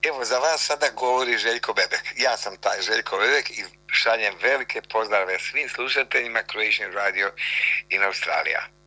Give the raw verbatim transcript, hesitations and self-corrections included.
Evo, za vas sada govori Željko Bebek. Ja sam taj Željko Bebek i šaljem velike pozdrave svim slušateljima Croatian Radio in Australia.